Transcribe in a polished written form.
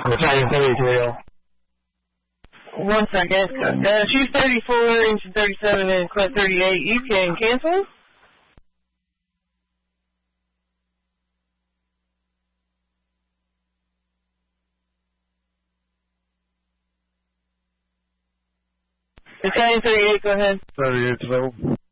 Italian 32. 1 second. Chief 34, engine 37, and Clint 38. You can cancel. Italian 38, go ahead. 38 available.